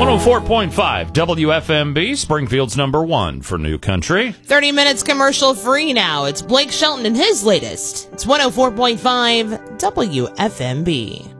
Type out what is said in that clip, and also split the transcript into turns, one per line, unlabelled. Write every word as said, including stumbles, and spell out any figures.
one oh four point five W F M B, Springfield's number one for New Country.
thirty minutes commercial free now. It's Blake Shelton and his latest. It's one oh four point five W F M B.